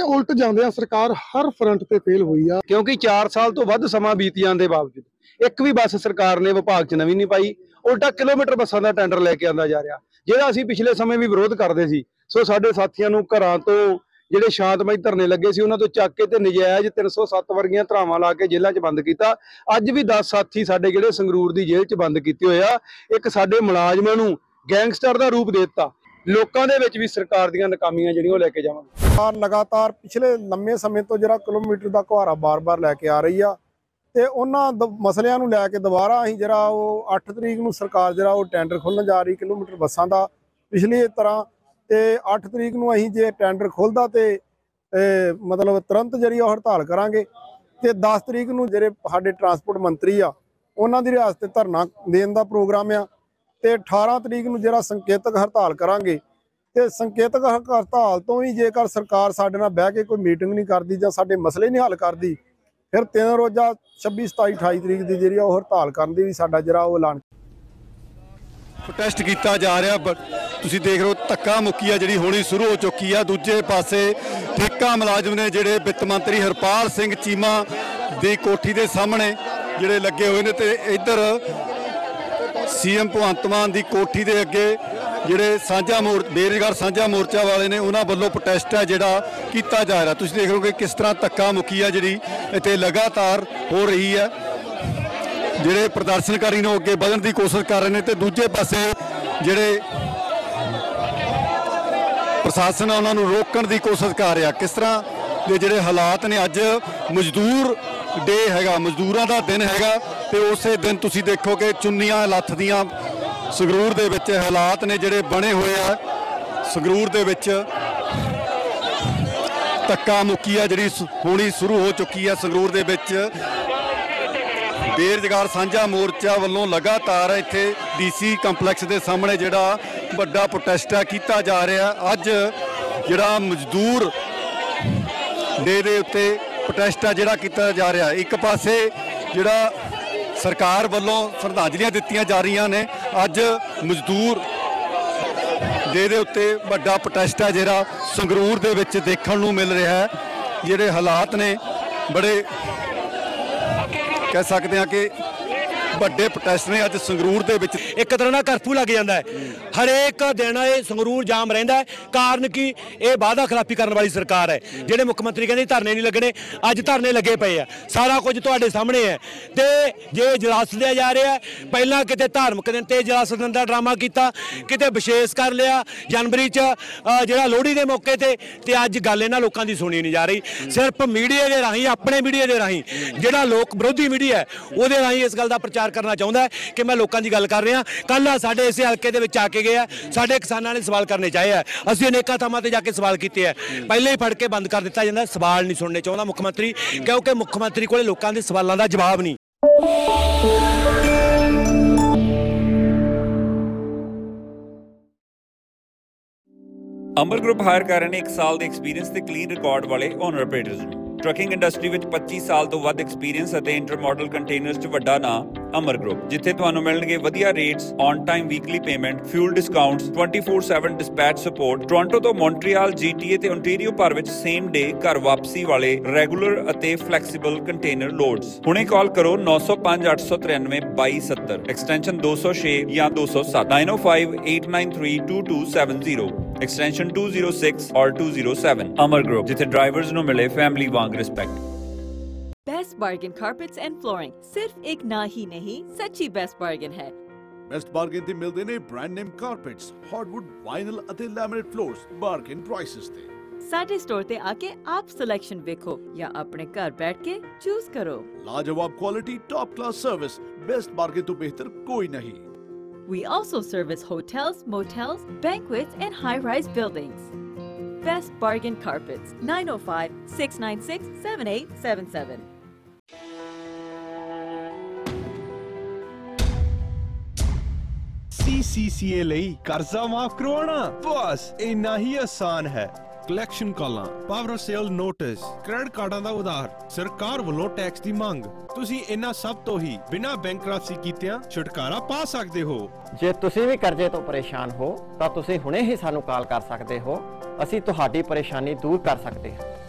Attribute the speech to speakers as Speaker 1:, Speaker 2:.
Speaker 1: ਉਲਟ ਜਾਂਦੇ ਸਰਕਾਰ ਹਰ ਫਰੰਟ ਤੇ ਫੇਲ ਹੋਈ ਆ,
Speaker 2: ਕਿਉਂਕਿ 4 ਸਾਲ ਤੋਂ ਵੱਧ ਸਮਾਂ ਬੀਤ ਜਾਣ ਦੇ ਬਾਵਜੂਦ ਇੱਕ ਵੀ ਬੱਸ ਸਰਕਾਰ ਨੇ ਵਿਭਾਗ 'ਚ ਨਵੀਂ ਨਹੀਂ ਪਾਈ। ਉਲਟਾ ਕਿਲੋਮੀਟਰ ਬੱਸਾਂ ਦਾ ਟੈਂਡਰ ਲੈ ਕੇ ਆਂਦਾ ਜਾ ਰਿਹਾ, ਜਿਹੜਾ ਅਸੀਂ ਪਿਛਲੇ ਸਮੇਂ ਵੀ ਵਿਰੋਧ ਕਰਦੇ ਸੀ। ਸੋ ਸਾਡੇ ਸਾਥੀਆਂ ਨੂੰ ਘਰਾਂ ਤੋਂ ਜਿਹੜੇ ਸ਼ਾਂਤਮਈ ਧਰਨੇ ਲੱਗੇ ਸੀ ਉਹਨਾਂ ਤੋਂ ਚੱਕ ਕੇ ਤੇ ਨਜਾਇਜ਼ 307 ਵਰਗੀਆਂ ਧਰਾਵਾਂ ਲਾ ਕੇ ਜੇਲ੍ਹਾਂ 'ਚ ਬੰਦ ਕੀਤਾ। ਅੱਜ ਵੀ 10 ਸਾਥੀ ਸਾਡੇ ਜਿਹੜੇ ਸੰਗਰੂਰ ਦੀ ਜੇਲ੍ਹ 'ਚ ਬੰਦ ਕੀਤੇ ਹੋਏ ਆ। ਇੱਕ ਸਾਡੇ ਮੁਲਾਜ਼ਮਾਂ ਨੂੰ ਗੈਂਗਸਟਰ ਦਾ ਰੂਪ ਦੇ ਦਿੱਤਾ। ਲੋਕਾਂ ਦੇ ਵਿੱਚ ਵੀ ਸਰਕਾਰ ਦੀਆਂ ਨਾਕਾਮੀਆਂ ਜਿਹੜੀਆਂ ਉਹ ਲੈ ਕੇ ਜਾਵਾਂਗੇ।
Speaker 1: ਲਗਾਤਾਰ ਪਿਛਲੇ ਲੰਮੇ ਸਮੇਂ ਤੋਂ ਜਿਹੜਾ ਕਿਲੋਮੀਟਰ ਦਾ ਕੁਹਾਰਾ ਬਾਰ-ਬਾਰ ਲੈ ਕੇ ਆ ਰਹੀ ਆ ਤੇ ਉਹਨਾਂ ਮਸਲਿਆਂ ਨੂੰ ਲੈ ਕੇ ਦੁਬਾਰਾ ਅਸੀਂ ਜਿਹੜਾ ਉਹ 8 ਤਰੀਕ ਨੂੰ ਸਰਕਾਰ ਜਿਹੜਾ ਉਹ ਟੈਂਡਰ ਖੋਲ੍ਹਣ ਜਾ ਰਹੀ ਕਿਲੋਮੀਟਰ ਬੱਸਾਂ ਦਾ ਪਿਛਲੀ ਤਰ੍ਹਾਂ। ਤੇ 8 ਤਰੀਕ ਨੂੰ ਅਸੀਂ ਜੇ ਟੈਂਡਰ ਖੁੱਲਦਾ ਤੇ ਮਤਲਬ ਤੁਰੰਤ ਜਿਹੜੀ ਉਹ ਹੜਤਾਲ ਕਰਾਂਗੇ। ਤੇ 10 ਤਰੀਕ ਨੂੰ ਜਿਹੜੇ ਸਾਡੇ ਟਰਾਂਸਪੋਰਟ ਮੰਤਰੀ ਆ ਉਹਨਾਂ ਦੀ ਰਿਆਸਤ ਤੇ ਧਰਨਾ ਦੇਣ ਦਾ ਪ੍ਰੋਗਰਾਮ ਆ। ਤੇ 18 ਤਰੀਕ ਨੂੰ ਜਿਹੜਾ ਸੰਕੇਤਕ ਹੜਤਾਲ ਕਰਾਂਗੇ। ਤੇ ਸੰਕੇਤਕ ਹੜਤਾਲ ਤੋਂ ਹੀ ਜੇਕਰ ਸਰਕਾਰ ਸਾਡੇ ਨਾਲ ਬਹਿ ਕੇ ਕੋਈ ਮੀਟਿੰਗ ਨਹੀਂ ਕਰਦੀ ਜਾਂ ਸਾਡੇ ਮਸਲੇ ਨਹੀਂ ਹੱਲ ਕਰਦੀ, ਫਿਰ 3 ਰੋਜ਼ਾ 26, 27, 28 ਤਰੀਕ ਦੀ ਜਿਹੜੀ ਉਹ ਹੜਤਾਲ ਕਰਨ ਦੀ ਵੀ ਸਾਡਾ ਜਿਹੜਾ ਉਹ ਐਲਾਨ
Speaker 3: ਪ੍ਰੋਟੈਸਟ ਕੀਤਾ ਜਾ ਰਿਹਾ। ਤੁਸੀਂ ਦੇਖ ਰਹੇ ਹੋ ਧੱਕਾ ਮੁੱਕੀ ਆ ਜਿਹੜੀ ਹੋਣੀ ਸ਼ੁਰੂ ਹੋ ਚੁੱਕੀ ਆ। ਦੂਜੇ ਪਾਸੇ ਠੇਕਾ ਮੁਲਾਜ਼ਮ ਨੇ ਜਿਹੜੇ ਵਿੱਤ ਮੰਤਰੀ ਹਰਪਾਲ ਸਿੰਘ ਚੀਮਾ ਦੀ ਕੋਠੀ ਦੇ ਸਾਹਮਣੇ ਜਿਹੜੇ ਲੱਗੇ ਹੋਏ ਨੇ ਤੇ ਇੱਧਰ ਸੀਐਮ ਭਗਵੰਤ ਮਾਨ ਦੀ ਕੋਠੀ ਦੇ ਅੱਗੇ ਜਿਹੜੇ ਬੇਰੁਜ਼ਗਾਰ ਸਾਂਝਾ ਮੋਰਚਾ ਵਾਲੇ ਨੇ ਉਹਨਾਂ ਵੱਲੋਂ ਪ੍ਰੋਟੈਸਟ ਹੈ ਜਿਹੜਾ ਕੀਤਾ ਜਾ ਰਿਹਾ। ਤੁਸੀਂ ਦੇਖ ਰਹੇ ਹੋ ਕਿ ਕਿਸ ਤਰ੍ਹਾਂ ਧੱਕਾ ਮੁੱਕੀ ਆ ਜਿਹੜੀ ਇੱਥੇ ਲਗਾਤਾਰ ਹੋ ਰਹੀ ਹੈ। ਜਿਹੜੇ ਪ੍ਰਦਰਸ਼ਨਕਾਰੀ ਨੂੰ ਅੱਗੇ ਵਧਣ ਦੀ ਕੋਸ਼ਿਸ਼ ਕਰ ਰਹੇ ਨੇ ਤੇ ਦੂਜੇ ਪਾਸੇ ਜਿਹੜੇ ਪ੍ਰਸ਼ਾਸਨ ਆ ਉਹਨਾਂ ਨੂੰ ਰੋਕਣ ਦੀ ਕੋਸ਼ਿਸ਼ ਕਰ ਰਿਹਾ। ਕਿਸ ਤਰ੍ਹਾਂ ਦੇ ਜਿਹੜੇ ਹਾਲਾਤ ਨੇ, ਅੱਜ ਮਜ਼ਦੂਰ ਡੇ ਹੈਗਾ, ਮਜ਼ਦੂਰਾਂ ਦਾ ਦਿਨ ਹੈਗਾ ਤੇ ਉਸੇ ਦਿਨ ਤੁਸੀਂ ਦੇਖੋ ਕਿ ਚੁੰਨੀਆਂ ਲੱਥਦੀਆਂ ਸੰਗਰੂਰ ਦੇ ਵਿੱਚ ਹਾਲਾਤ ਨੇ ਜਿਹੜੇ ਬਣੇ ਹੋਏ ਆ। ਸੰਗਰੂਰ ਦੇ ਵਿੱਚ ਧੱਕਾ ਮੁੱਕੀ ਆ ਜਿਹੜੀ ਹੋਣੀ ਸ਼ੁਰੂ ਹੋ ਚੁੱਕੀ ਆ। ਸੰਗਰੂਰ ਦੇ ਵਿੱਚ ਬੇਰੁਜ਼ਗਾਰ ਸਾਂਝਾ ਮੋਰਚਾ ਵੱਲੋਂ ਲਗਾਤਾਰ ਇੱਥੇ ਡੀਸੀ ਕੰਪਲੈਕਸ ਦੇ ਸਾਹਮਣੇ ਜਿਹੜਾ ਵੱਡਾ ਪ੍ਰੋਟੈਸਟ ਕੀਤਾ ਜਾ ਰਿਹਾ। ਅੱਜ ਜਿਹੜਾ ਮਜ਼ਦੂਰ ਡੇ ਦੇ ਉੱਤੇ ਪ੍ਰੋਟੈਸਟ ਜਿਹੜਾ ਕੀਤਾ ਜਾ ਰਿਹਾ। ਇੱਕ ਪਾਸੇ ਜਿਹੜਾ ਸਰਕਾਰ ਵੱਲੋਂ ਸ਼ਰਧਾਂਜਲੀਆਂ ਦਿੱਤੀਆਂ ਜਾ ਰਹੀਆਂ ਨੇ, ਅੱਜ ਮਜ਼ਦੂਰ ਡੇ ਦੇ ਉੱਤੇ ਵੱਡਾ ਪ੍ਰੋਟੈਸਟ ਹੈ ਜਿਹੜਾ ਸੰਗਰੂਰ ਦੇ ਵਿੱਚ ਦੇਖਣ ਨੂੰ ਮਿਲ ਰਿਹਾ ਹੈ। ਜਿਹੜੇ ਹਾਲਾਤ ਨੇ ਬੜੇ ਕਹਿ ਸਕਦੇ ਹਾਂ ਕਿ ਵੱਡੇ ਪ੍ਰੋਟੈਸਟ ਨੇ ਅੱਜ ਸੰਗਰੂਰ ਦੇ ਵਿੱਚ।
Speaker 4: ਇੱਕ ਤਰ੍ਹਾਂ ਦਾ ਕਰਫਿਊ ਲੱਗ ਜਾਂਦਾ ਹੈ, ਹਰੇਕ ਦਿਨ ਇਹ ਸੰਗਰੂਰ ਜਾਮ ਰਹਿੰਦਾ ਹੈ। ਕਾਰਨ ਕੀ? ਇਹ ਵਾਅਦਾ ਖਿਲਾਫੀ ਕਰਨ ਵਾਲੀ ਸਰਕਾਰ ਹੈ। ਜਿਹੜੇ ਮੁੱਖ ਮੰਤਰੀ ਕਹਿੰਦੇ ਧਰਨੇ ਨਹੀਂ ਲੱਗਣੇ, ਅੱਜ ਧਰਨੇ ਲੱਗੇ ਪਏ ਆ। ਸਾਰਾ ਕੁਝ ਤੁਹਾਡੇ ਸਾਹਮਣੇ ਹੈ। ਤੇ ਜੇ ਇਜਲਾਸ ਲਿਆ ਜਾ ਰਿਹਾ, ਪਹਿਲਾਂ ਕਿਤੇ ਧਾਰਮਿਕ ਦਿਨ ਤੇ ਇਜਲਾਸ ਦੇਣ ਦਾ ਡਰਾਮਾ ਕੀਤਾ, ਕਿਤੇ ਵਿਸ਼ੇਸ਼ ਕਰ ਲਿਆ ਜਨਵਰੀ 'ਚ ਜਿਹੜਾ ਲੋਹੜੀ ਦੇ ਮੌਕੇ ਤੇ ਅੱਜ ਗੱਲ ਇਹਨਾਂ ਲੋਕਾਂ ਦੀ ਸੁਣੀ ਨਹੀਂ ਜਾ ਰਹੀ। ਸਿਰਫ ਮੀਡੀਆ ਦੇ ਰਾਹੀਂ, ਆਪਣੇ ਮੀਡੀਆ ਦੇ ਰਾਹੀਂ, ਜਿਹੜਾ ਲੋਕ ਵਿਰੋਧੀ ਮੀਡੀਆ ਹੈ ਉਹਦੇ ਰਾਹੀਂ ਇਸ ਗੱਲ ਦਾ ਪ੍ਰਚਾਰ ਕਰਨਾ ਚਾਹੁੰਦਾ ਹੈ ਕਿ ਮੈਂ ਲੋਕਾਂ ਦੀ ਗੱਲ ਕਰ ਰਿਹਾ। ਕੱਲ ਸਾਡੇ ਇਸੇ ਹਲਕੇ ਦੇ ਵਿੱਚ ਆ ਕੇ ਗਏ ਆ, ਸਾਡੇ ਕਿਸਾਨਾਂ ਨੇ ਸਵਾਲ ਕਰਨੇ ਚਾਹੇ ਆ। ਅਸੀਂ ਅਨੇਕਾਂ ਥਾਵਾਂ ਤੇ ਜਾ ਕੇ ਸਵਾਲ ਕੀਤੇ ਆ, ਪਹਿਲੇ ਹੀ ਫੜ ਕੇ ਬੰਦ ਕਰ ਦਿੱਤਾ ਜਾਂਦਾ। ਸਵਾਲ ਨਹੀਂ ਸੁਣਨੇ ਚਾਹੁੰਦਾ ਮੁੱਖ ਮੰਤਰੀ, ਕਿਉਂਕਿ ਮੁੱਖ ਮੰਤਰੀ ਕੋਲੇ ਲੋਕਾਂ ਦੇ ਸਵਾਲਾਂ ਦਾ ਜਵਾਬ ਨਹੀਂ।
Speaker 5: ਅਮਰ ਗਰੁੱਪ ਹਾਇਰ ਕਰ ਰਹੇ ਨੇ 1 ਸਾਲ ਦੇ ਐਕਸਪੀਰੀਅੰਸ ਤੇ ਕਲੀਨ ਰਿਕਾਰਡ ਵਾਲੇ ਓਨਰ ਆਪਰੇਟਰਸ ਨੂੰ। ਟਰੱਕਿੰਗ ਇੰਡਸਟਰੀ ਵਿੱਚ 25 ਸਾਲ ਤੋਂ ਵੱਧ ਐਕਸਪੀਰੀਅੰਸ ਅਤੇ ਇੰਟਰ ਮਾਡਲ ਕੰਟੇਨਰਸ 'ਚ ਵੱਡਾ ਨਾਮ ਅਮਰ ਗਰੁੱਪ, ਜਿੱਥੇ ਤੁਹਾਨੂੰ ਮਿਲਣਗੇ ਵਧੀਆ rates, on time weekly payment, fuel discounts, 24/7 dispatch support. Toronto ਤੋਂ ਮੌਂਟਰੀਅਲ, GTA ਤੇ ਓਨਟਾਰੀਓ ਭਰ ਵਿੱਚ ਸੇਮ ਡੇ ਘਰ ਵਾਪਸੀ ਵਾਲੇ ਰੈਗੂਲਰ ਅਤੇ ਫਲੈਕਸੀਬਲ ਕੰਟੇਨਰ ਲੋਡਸ। ਹੁਣੇ ਕਾਲ ਕਰੋ 905 893 2270, ਐਕਸਟੈਂਸ਼ਨ 206 ਜਾਂ 207, 9058932270, extension 206 or 207। Amar Group, जिथे ड्राइवर्स नो मिले family Wang respect.
Speaker 6: Best bargain carpets and flooring सिर्फ एक ना ही नहीं, सच्ची बेस्ट बार्गेन है।
Speaker 7: बेस्ट बार्गेन ते मिलदे ने brand name carpets, hardwood, vinyl ਅਤੇ ਲੈਮੀਨੇਟ ਫਲੋਰਸ ਬਾਰਗੇਨ ਪ੍ਰਾਈसेस ਤੇ।
Speaker 6: ਸਾਡੇ ਸਟੋਰ ਤੇ ਆ ਕੇ ਆਪ ਸਿਲੈਕਸ਼ਨ ਵੇਖੋ ਜਾਂ ਆਪਣੇ ਘਰ ਬੈਠ ਕੇ ਚੂਜ਼ ਕਰੋ।
Speaker 7: ਲਾਜਵਾਬ quality, top class service, best bargain ਤੋਂ ਬਿਹਤਰ ਕੋਈ ਨਹੀਂ।
Speaker 6: We also service hotels, motels, banquets and high-rise buildings. Best Bargain Carpets, 905-696-7877.
Speaker 8: CCCA ਲਈ ਕਰਜ਼ਾ ਮਾਫ ਕਰਵਾਉਣਾ ਬਸ ਇੰਨਾ ਹੀ ਆਸਾਨ ਹੈ। ਕਲੈਕਸ਼ਨ ਕਾਲਾਂ, ਪਾਵਰ ਸੇਲ ਨੋਟਿਸ, ਕ੍ਰੈਡਿਟ ਕਾਰਡਾਂ ਦਾ ਉਧਾਰ, ਸਰਕਾਰ ਵੱਲੋਂ ਟੈਕਸ ਦੀ ਮੰਗ, ਤੁਸੀਂ ਇਹਨਾਂ ਸਭ ਤੋਂ ਹੀ ਬਿਨਾਂ ਬੈਂਕਰਪਸੀ ਕੀਤਿਆਂ ਛੁਟਕਾਰਾ ਪਾ ਸਕਦੇ ਹੋ।
Speaker 9: ਜੇ ਤੁਸੀਂ ਵੀ ਕਰਜ਼ੇ ਤੋਂ ਪਰੇਸ਼ਾਨ ਹੋ ਤਾਂ ਤੁਸੀਂ ਹੁਣੇ ਹੀ ਸਾਨੂੰ ਕਾਲ ਕਰ ਸਕਦੇ ਹੋ। ਅਸੀਂ ਤੁਹਾਡੀ ਪਰੇਸ਼ਾਨੀ ਦੂਰ ਕਰ ਸਕਦੇ ਹਾਂ।